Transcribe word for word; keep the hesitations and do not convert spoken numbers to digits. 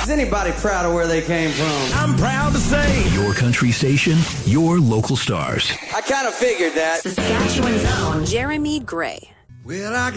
Is anybody proud of where they came from? I'm proud to say. Your country station, your local stars. I kind of figured that. Saskatchewan's own Jeremy Gray. Well, I